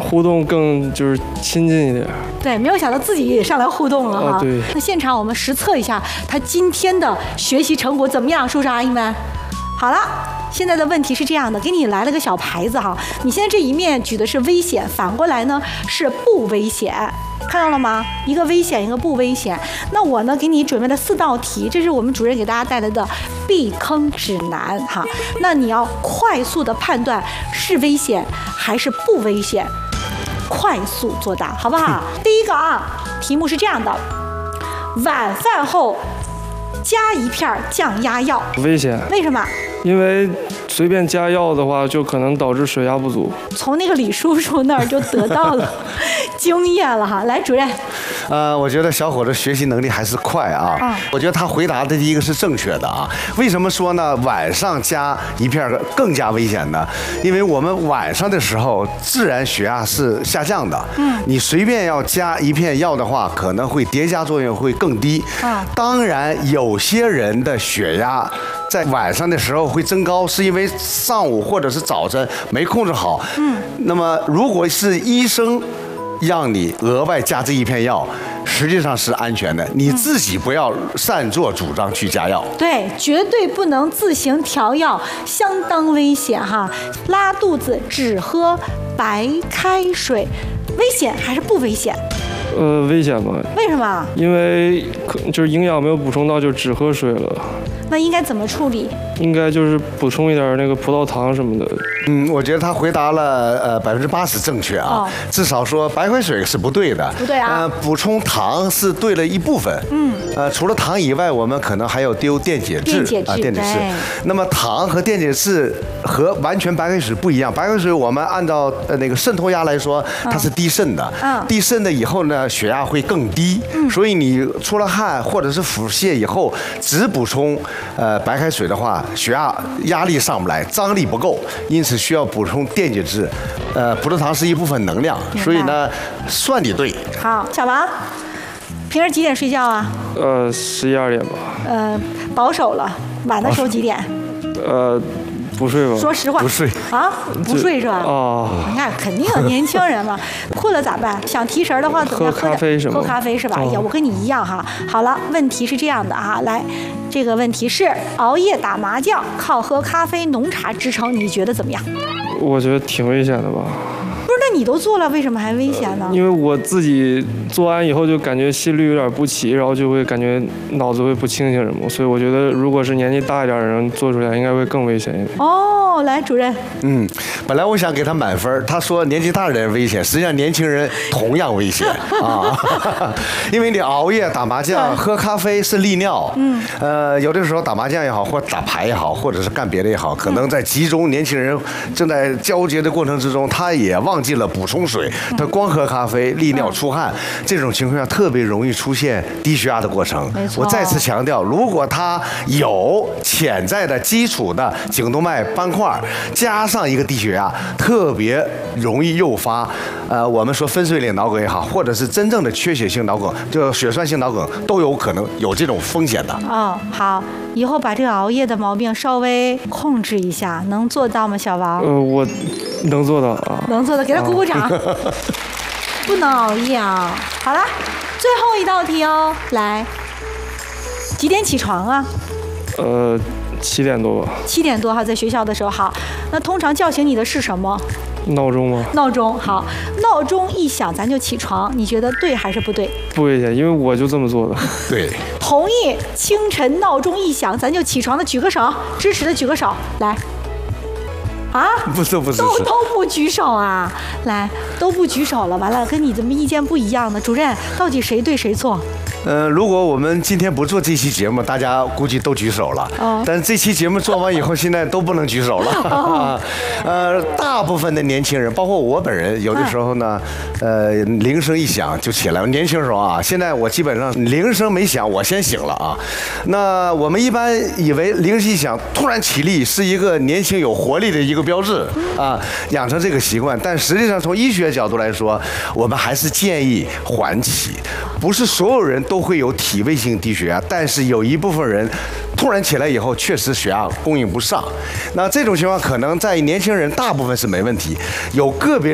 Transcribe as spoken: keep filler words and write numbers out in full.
互动更就是亲近一点。 对，没有想到自己也上来互动了哈。 啊、对。 那现场我们实测一下他今天的学习成果怎么样，叔叔阿姨们？好了。现在的问题是这样的，给你来了个小牌子哈，你现在这一面举的是危险，反过来呢是不危险，看到了吗？一个危险，一个不危险。那我呢给你准备了四道题，这是我们主任给大家带来的避坑指南哈。那你要快速的判断是危险还是不危险，快速作答，好不好？第一个啊，题目是这样的：晚饭后加一片降压药， 危险。 为什么？ 因为随便加药的话，就可能导致水压不足。 从那个李叔叔那儿就得到了经验了哈。来，主任。 呃，我觉得小伙子学习能力还是快啊。嗯。我觉得他回答的第一个是正确的啊。为什么说呢？晚上加一片更加危险呢？因为我们晚上的时候自然血压是下降的。嗯。你随便要加一片药的话，可能会叠加作用会更低。嗯。当然，有些人的血压在晚上的时候会增高，是因为上午或者是早晨没控制好。嗯。那么，如果是医生让你额外加这一片药，实际上是安全的，你自己不要擅作主张去加药。 对，绝对不能自行调药，相当危险哈。拉肚子只喝白开水，危险还是不危险？ 呃，危险吧？ 为什么？ 因为就是营养没有补充到，就只喝水了。 那应该怎么处理？ 应该就是补充一点那个葡萄糖什么的。 嗯，我觉得他回答了呃百分之八十正确啊，哦、至少说白开水是不对的， 不对啊。 呃，补充糖是对了一部分。嗯。呃，除了糖以外，我们可能还要丢电解质啊，电解质。那么糖和电解质和完全白开水不一样，白开水我们按照呃那个渗透压来说，它是低渗的。嗯。低渗的以后呢，血压会更低。嗯。所以你出了汗或者是腹泻以后，只补充呃白开水的话，血压压力上不来，张力不够，因此需要补充电解质。呃，葡萄糖是一部分能量，所以呢，算你对。 好，小王，平时几点睡觉啊？ 呃，十一二点吧。 呃，保守了，晚的时候几点？ 呃。不睡吧？ 说实话， 不睡啊，不睡是吧？ 哦， 你看，肯定有年轻人嘛，困了咋办？想提神的话，怎么样？ 喝咖啡什么？ 喝咖啡是吧？哎呀，我跟你一样哈。好了，问题是这样的啊，来，这个问题是熬夜打麻将，靠喝咖啡、浓茶支撑，你觉得怎么样？ 我觉得挺危险的吧。 不是，那你都做了，为什么还危险呢？ 因为我自己做完以后就感觉心率有点不齐，然后就会感觉脑子会不清醒什么，所以我觉得如果是年纪大一点的人做出来，应该会更危险一点。 哦，来，主任。 嗯，本来我想给他满分，他说年纪大的人危险，实际上年轻人同样危险啊，因为你熬夜打麻将、喝咖啡是利尿。嗯。呃，有的时候打麻将也好，或者打牌也好，或者是干别的也好，可能在集中年轻人正在交接的过程之中，他也忘记了补充水，他光喝咖啡利尿出汗，这种情况下特别容易出现低血压的过程。 没错。 我再次强调，如果他有潜在的基础的颈动脉斑块，加上一个低血压，特别容易诱发呃我们说分水岭脑梗也好，或者是真正的缺血性脑梗，就血栓性脑梗都有可能有这种风险的。 哦，好，以后把这个熬夜的毛病稍微控制一下，能做到吗，小王？ 呃，我能做到啊。 能做到，给他鼓鼓掌。啊、不能熬夜啊！好了，最后一道题哦，来，几点起床啊？ 呃，七点多吧。 七点多哈，在学校的时候。好，那通常叫醒你的是什么？ 闹钟吗？ 闹钟。好，闹钟一响咱就起床，你觉得对还是不对？ 不危险，因为我就这么做的。 对。 同意清晨闹钟一响咱就起床的举个手，支持的举个手，来。啊， 不是不是， 都都不举手啊！来，都不举手了，完了，跟你怎么意见不一样呢？主任，到底谁对谁错？ 呃，如果我们今天不做这期节目，大家估计都举手了。哦。但是这期节目做完以后，现在都不能举手了。哦。呃，大部分的年轻人，包括我本人，有的时候呢，呃，铃声一响就起来。年轻时候啊，现在我基本上铃声没响，我先醒了啊。那我们一般以为铃声一响突然起立是一个年轻有活力的一个标志啊，养成这个习惯。但实际上从医学角度来说，我们还是建议缓起，不是所有人都会有体位性低血压，但是有一部分人突然起来以后，确实血压供应不上。那这种情况可能在年轻人大部分是没问题，有个别